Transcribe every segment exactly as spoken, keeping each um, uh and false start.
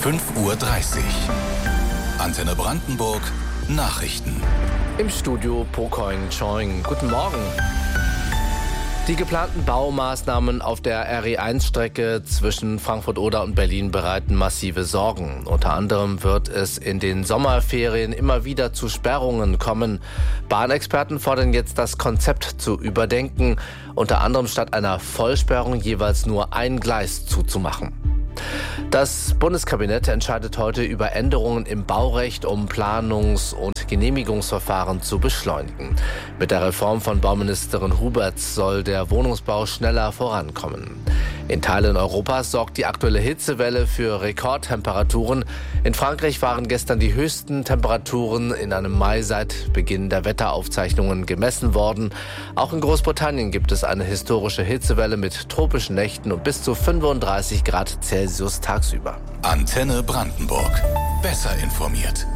fünf Uhr dreißig. Antenne Brandenburg Nachrichten. Im Studio Pocoin Choing. Guten Morgen. Die geplanten Baumaßnahmen auf der R E eins Strecke zwischen Frankfurt-Oder und Berlin bereiten massive Sorgen. Unter anderem wird es in den Sommerferien immer wieder zu Sperrungen kommen. Bahnexperten fordern jetzt, das Konzept zu überdenken, unter anderem statt einer Vollsperrung jeweils nur ein Gleis zuzumachen. Das Bundeskabinett entscheidet heute über Änderungen im Baurecht, um Planungs- und Genehmigungsverfahren zu beschleunigen. Mit der Reform von Bauministerin Huberts soll der Wohnungsbau schneller vorankommen. In Teilen Europas sorgt die aktuelle Hitzewelle für Rekordtemperaturen. In Frankreich waren gestern die höchsten Temperaturen in einem Mai seit Beginn der Wetteraufzeichnungen gemessen worden. Auch in Großbritannien gibt es eine historische Hitzewelle mit tropischen Nächten und bis zu fünfunddreißig Grad Celsius tagsüber. Antenne Brandenburg. Besser informiert.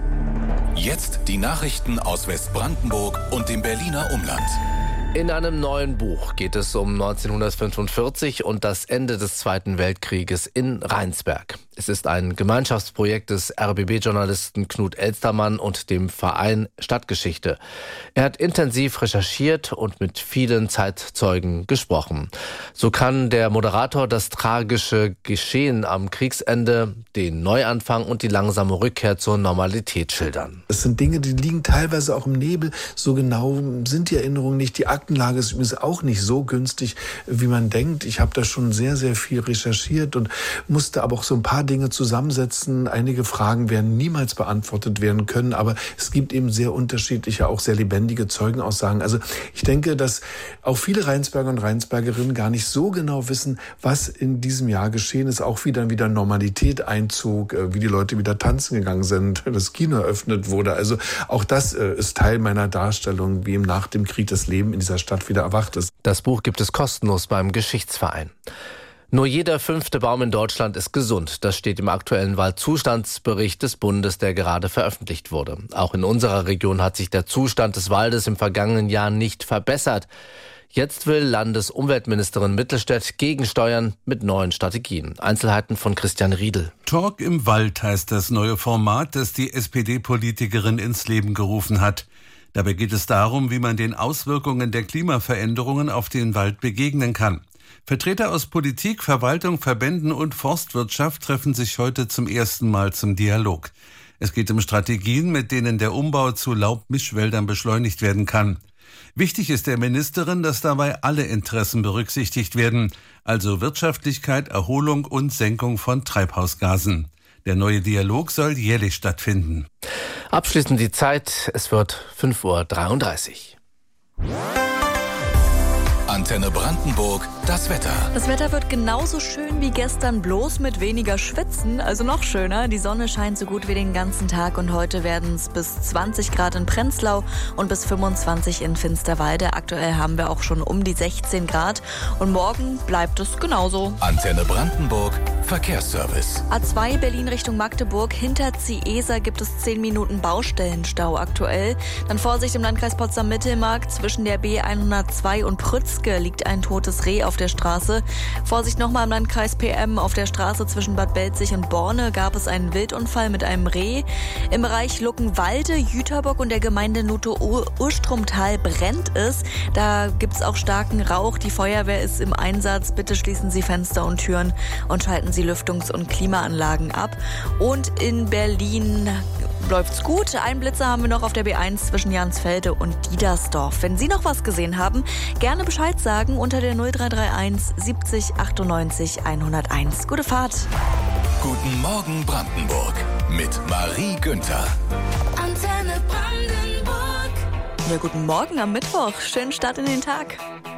Jetzt die Nachrichten aus Westbrandenburg und dem Berliner Umland. In einem neuen Buch geht es um neunzehnhundertfünfundvierzig und das Ende des Zweiten Weltkrieges in Rheinsberg. Es ist ein Gemeinschaftsprojekt des R B B-Journalisten Knut Elstermann und dem Verein Stadtgeschichte. Er hat intensiv recherchiert und mit vielen Zeitzeugen gesprochen. So kann der Moderator das tragische Geschehen am Kriegsende, den Neuanfang und die langsame Rückkehr zur Normalität schildern. Es sind Dinge, die liegen teilweise auch im Nebel. So genau sind die Erinnerungen nicht. Die Aktenlage ist übrigens auch nicht so günstig, wie man denkt. Ich habe da schon sehr, sehr viel recherchiert und musste aber auch so ein paar Dinge zusammensetzen. Einige Fragen werden niemals beantwortet werden können, aber es gibt eben sehr unterschiedliche, auch sehr lebendige Zeugenaussagen. Also ich denke, dass auch viele Rheinsberger und Rheinsbergerinnen gar nicht so genau wissen, was in diesem Jahr geschehen ist. Auch wieder wieder Normalität einzog, wie die Leute wieder tanzen gegangen sind, das Kino eröffnet wurde. Also auch das ist Teil meiner Darstellung, wie im nach dem Krieg das Leben in dieser Stadt wieder erwacht ist. Das Buch gibt es kostenlos beim Geschichtsverein. Nur jeder fünfte Baum in Deutschland ist gesund. Das steht im aktuellen Waldzustandsbericht des Bundes, der gerade veröffentlicht wurde. Auch in unserer Region hat sich der Zustand des Waldes im vergangenen Jahr nicht verbessert. Jetzt will Landesumweltministerin Mittelstädt gegensteuern mit neuen Strategien. Einzelheiten von Christian Riedel. Talk im Wald heißt das neue Format, das die S P D-Politikerin ins Leben gerufen hat. Dabei geht es darum, wie man den Auswirkungen der Klimaveränderungen auf den Wald begegnen kann. Vertreter aus Politik, Verwaltung, Verbänden und Forstwirtschaft treffen sich heute zum ersten Mal zum Dialog. Es geht um Strategien, mit denen der Umbau zu Laubmischwäldern beschleunigt werden kann. Wichtig ist der Ministerin, dass dabei alle Interessen berücksichtigt werden, also Wirtschaftlichkeit, Erholung und Senkung von Treibhausgasen. Der neue Dialog soll jährlich stattfinden. Abschließend die Zeit, es wird fünf Uhr dreiunddreißig. Antenne Brandenburg, das Wetter. Das Wetter wird genauso schön wie gestern, bloß mit weniger Schwitzen, also noch schöner. Die Sonne scheint so gut wie den ganzen Tag und heute werden es bis zwanzig Grad in Prenzlau und bis fünfundzwanzig in Finsterwalde. Aktuell haben wir auch schon um die sechzehn Grad und morgen bleibt es genauso. Antenne Brandenburg, Verkehrsservice. A zwei Berlin Richtung Magdeburg, hinter Ziesa gibt es zehn Minuten Baustellenstau aktuell. Dann Vorsicht im Landkreis Potsdam-Mittelmark, zwischen der B hundertzwei und Prützke liegt ein totes Reh auf der Straße. Vorsicht nochmal im Landkreis P M. Auf der Straße zwischen Bad Belzig und Borne gab es einen Wildunfall mit einem Reh. Im Bereich Luckenwalde, Jüterbock und der Gemeinde Noto-Urstromtal brennt es. Da gibt es auch starken Rauch. Die Feuerwehr ist im Einsatz. Bitte schließen Sie Fenster und Türen und schalten Sie Lüftungs- und Klimaanlagen ab. Und in Berlin läuft's gut. Einen Blitzer haben wir noch auf der B eins zwischen Jansfelde und Diedersdorf. Wenn Sie noch was gesehen haben, gerne Bescheid sagen unter der null drei drei eins siebzig achtundneunzig hunderteins. Gute Fahrt. Guten Morgen Brandenburg mit Marie Günther. Antenne Brandenburg. Ja, guten Morgen am Mittwoch. Schönen Start in den Tag.